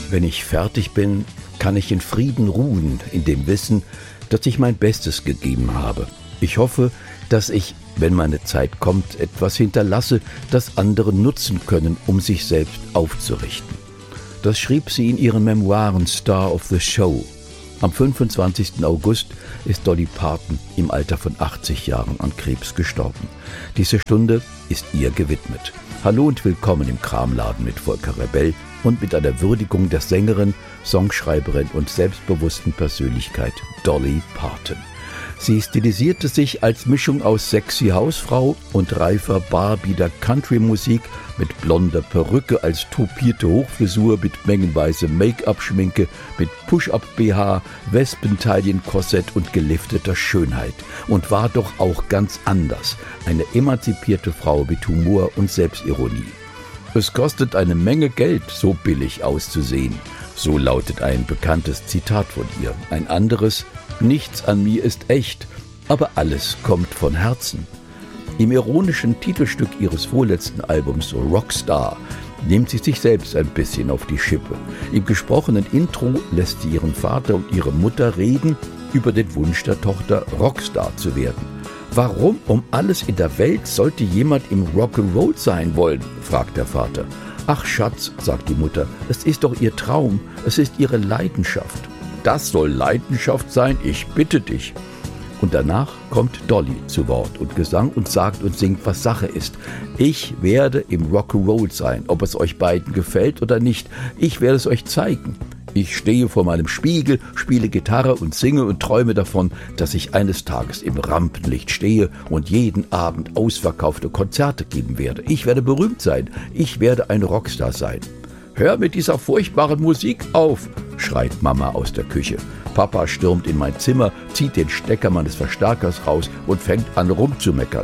Wenn ich fertig bin, kann ich in Frieden ruhen, in dem Wissen, dass ich mein Bestes gegeben habe. Ich hoffe, dass ich, wenn meine Zeit kommt, etwas hinterlasse, das andere nutzen können, um sich selbst aufzurichten. Das schrieb sie in ihren Memoiren Star of the Show. Am 25. August ist Dolly Parton im Alter von 80 Jahren an Krebs gestorben. Diese Stunde ist ihr gewidmet. Hallo und willkommen im Kramladen mit Volker Rebell und mit einer Würdigung der Sängerin, Songschreiberin und selbstbewussten Persönlichkeit Dolly Parton. Sie stilisierte sich als Mischung aus sexy Hausfrau und reifer Barbieder Country-Musik mit blonder Perücke als topierte Hochfrisur, mit mengenweise Make-up-Schminke, mit Push-Up-BH, Wespentaillen-Korsett und gelifteter Schönheit und war doch auch ganz anders, eine emanzipierte Frau mit Humor und Selbstironie. Es kostet eine Menge Geld, so billig auszusehen. So lautet ein bekanntes Zitat von ihr. Ein anderes: Nichts an mir ist echt, aber alles kommt von Herzen. Im ironischen Titelstück ihres vorletzten Albums Rockstar nimmt sie sich selbst ein bisschen auf die Schippe. Im gesprochenen Intro lässt sie ihren Vater und ihre Mutter reden über den Wunsch der Tochter, Rockstar zu werden. Warum um alles in der Welt sollte jemand im Rock'n'Roll sein wollen, fragt der Vater. Ach Schatz, sagt die Mutter, es ist doch ihr Traum, es ist ihre Leidenschaft. Das soll Leidenschaft sein, ich bitte dich. Und danach kommt Dolly zu Wort und Gesang und sagt und singt, was Sache ist. Ich werde im Rock'n'Roll sein, ob es euch beiden gefällt oder nicht. Ich werde es euch zeigen. Ich stehe vor meinem Spiegel, spiele Gitarre und singe und träume davon, dass ich eines Tages im Rampenlicht stehe und jeden Abend ausverkaufte Konzerte geben werde. Ich werde berühmt sein. Ich werde ein Rockstar sein. Hör mit dieser furchtbaren Musik auf, schreit Mama aus der Küche. Papa stürmt in mein Zimmer, zieht den Stecker meines Verstärkers raus und fängt an rumzumeckern.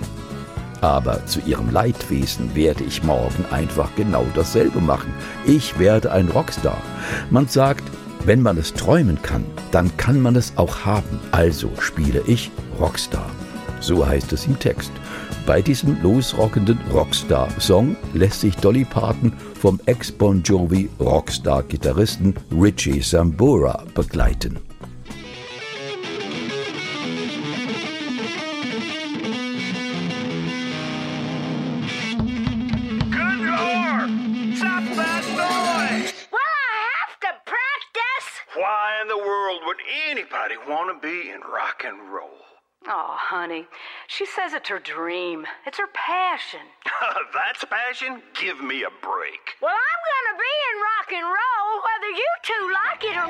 Aber zu ihrem Leidwesen werde ich morgen einfach genau dasselbe machen. Ich werde ein Rockstar. Man sagt, wenn man es träumen kann, dann kann man es auch haben. Also spiele ich Rockstar. So heißt es im Text. Bei diesem losrockenden Rockstar-Song lässt sich Dolly Parton vom Ex-Bon Jovi Rockstar-Gitarristen Richie Sambora begleiten. Why in the world would anybody want to be in rock and roll? Oh, honey, she says it's her dream. It's her passion. That's passion? Give me a break. Well, I'm gonna be in rock and roll, whether you two like it or